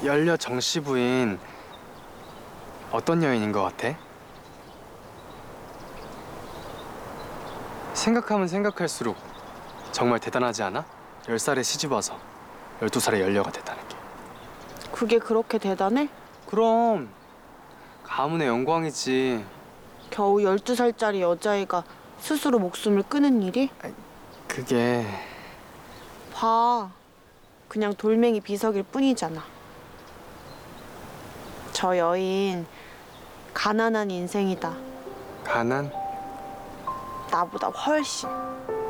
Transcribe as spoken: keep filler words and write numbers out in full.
열려 정씨 부인 어떤 여인인 것 같아? 생각하면 생각할수록 정말 대단하지 않아? 열 살에 시집와서 열두 살에 열려가 됐다는 게. 그게 그렇게 대단해? 그럼 가문의 영광이지. 겨우 열두 살짜리 여자애가 스스로 목숨을 끊은 일이? 그게 봐. 그냥 돌멩이 비석일 뿐이잖아. 저 여인 가난한 인생이다. 가난? 나보다 훨씬.